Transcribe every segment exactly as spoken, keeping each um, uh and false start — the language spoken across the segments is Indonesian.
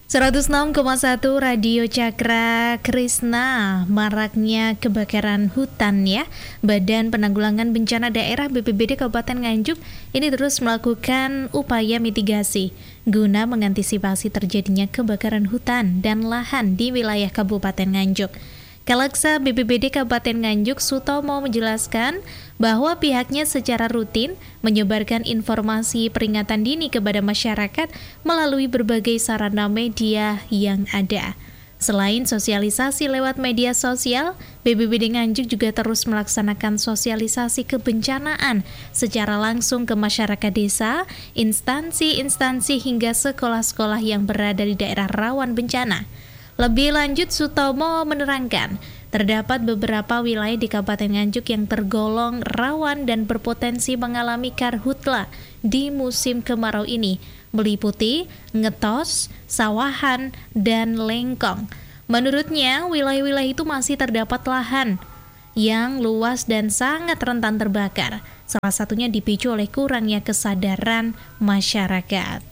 seratus enam koma satu Radio Cakra Krisna. Maraknya kebakaran hutan ya, Badan Penanggulangan Bencana Daerah B P B D Kabupaten Nganjuk ini terus melakukan upaya mitigasi guna mengantisipasi terjadinya kebakaran hutan dan lahan di wilayah Kabupaten Nganjuk. Kalaksa B P B D Kabupaten Nganjuk Sutomo menjelaskan bahwa pihaknya secara rutin menyebarkan informasi peringatan dini kepada masyarakat melalui berbagai sarana media yang ada. Selain sosialisasi lewat media sosial, B P B D Nganjuk juga terus melaksanakan sosialisasi kebencanaan secara langsung ke masyarakat desa, instansi-instansi hingga sekolah-sekolah yang berada di daerah rawan bencana. Lebih lanjut, Sutomo menerangkan, terdapat beberapa wilayah di Kabupaten Nganjuk yang tergolong rawan dan berpotensi mengalami karhutla di musim kemarau ini, meliputi Ngetos, Sawahan, dan Lengkong. Menurutnya, wilayah-wilayah itu masih terdapat lahan yang luas dan sangat rentan terbakar. Salah satunya dipicu oleh kurangnya kesadaran masyarakat.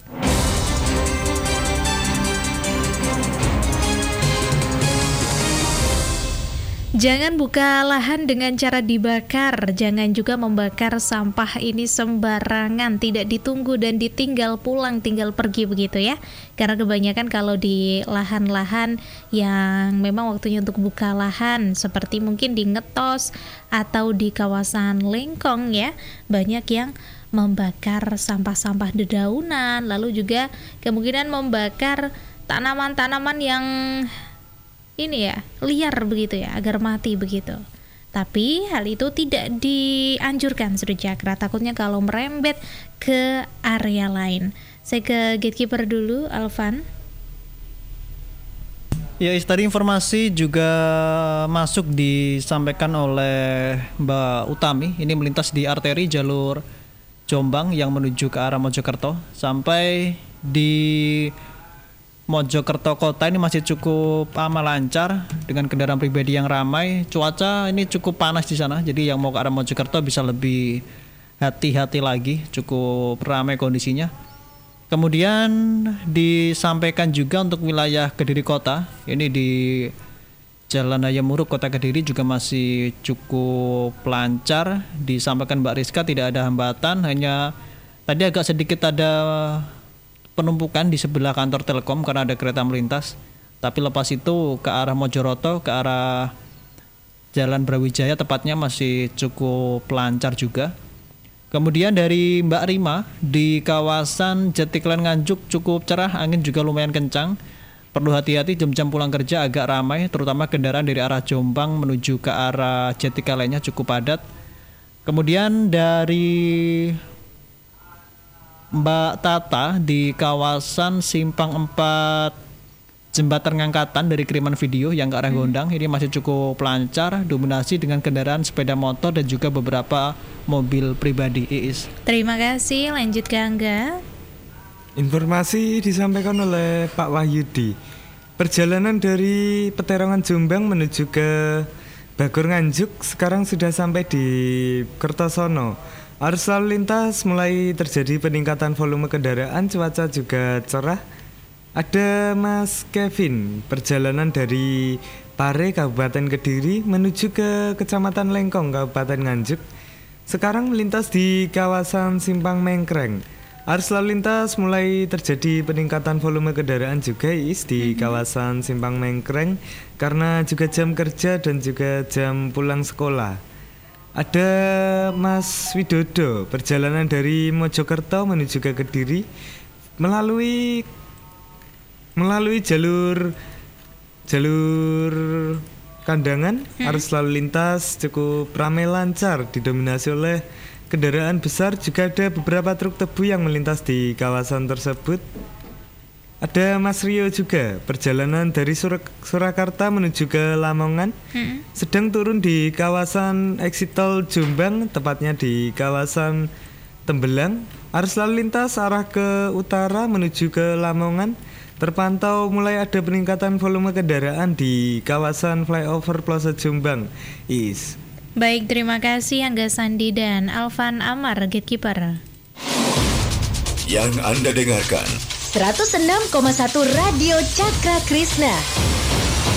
Jangan buka lahan dengan cara dibakar, jangan juga membakar sampah ini sembarangan, tidak ditunggu dan ditinggal pulang, tinggal pergi begitu ya. Karena kebanyakan kalau di lahan-lahan yang memang waktunya untuk buka lahan, seperti mungkin di Ngetos atau di kawasan Lengkong ya, banyak yang membakar sampah-sampah dedaunan, lalu juga kemungkinan membakar tanaman-tanaman yang ini ya, liar begitu ya, agar mati begitu. Tapi hal itu tidak dianjurkan Sri Cakra, takutnya kalau merembet ke area lain. Saya ke gatekeeper dulu, Alvan. Ya, tadi informasi juga masuk disampaikan oleh Mbak Utami. Ini melintas di arteri jalur Jombang yang menuju ke arah Mojokerto. Sampai di Mojokerto kota ini masih cukup aman lancar dengan kendaraan pribadi yang ramai. Cuaca ini cukup panas di sana, jadi yang mau ke arah Mojokerto bisa lebih hati-hati lagi, cukup ramai kondisinya. Kemudian disampaikan juga untuk wilayah Kediri Kota, ini di Jalan Hayamuruk Kota Kediri juga masih cukup lancar. Disampaikan Mbak Rizka tidak ada hambatan, hanya tadi agak sedikit ada penumpukan di sebelah kantor Telkom karena ada kereta melintas. Tapi lepas itu ke arah Mojoroto, ke arah Jalan Brawijaya tepatnya masih cukup lancar juga. Kemudian dari Mbak Rima di kawasan Jatiklen Nganjuk cukup cerah, angin juga lumayan kencang. Perlu hati-hati jam-jam pulang kerja agak ramai, terutama kendaraan dari arah Jombang menuju ke arah Jatiklennya cukup padat. Kemudian dari Mbak Tata di kawasan Simpang empat Jembatan Ngangkatan dari kiriman video yang ke arah Gondang, ini masih cukup lancar, dominasi dengan kendaraan sepeda motor dan juga beberapa mobil pribadi. Iis. Terima kasih, lanjut ke Angga. Informasi disampaikan oleh Pak Wahyudi. Perjalanan dari Peterongan Jombang menuju ke Bagor Nganjuk sekarang sudah sampai di Kertosono. Arus lalu lintas mulai terjadi peningkatan volume kendaraan, cuaca juga cerah. Ada Mas Kevin, perjalanan dari Pare, Kabupaten Kediri menuju ke Kecamatan Lengkong, Kabupaten Nganjuk. Sekarang melintas di kawasan Simpang Mengkreng. Arus lalu lintas mulai terjadi peningkatan volume kendaraan juga is di kawasan Simpang Mengkreng karena juga jam kerja dan juga jam pulang sekolah. Ada Mas Widodo, perjalanan dari Mojokerto menuju ke Kediri melalui melalui jalur jalur Kandangan. Hmm. Arus lalu lintas cukup ramai lancar, didominasi oleh kendaraan besar, juga ada beberapa truk tebu yang melintas di kawasan tersebut. Ada Mas Rio juga, perjalanan dari Sur- Surakarta menuju ke Lamongan, hmm. sedang turun di kawasan exit tol Jombang, tepatnya di kawasan Tembelang. Arus lalu lintas arah ke utara menuju ke Lamongan, terpantau mulai ada peningkatan volume kendaraan di kawasan flyover Plaza Jombang. Is. Baik, terima kasih Angga Sandi dan Alvan Amar, gatekeeper. Yang Anda dengarkan seratus enam koma satu Radio Cakra Krisna.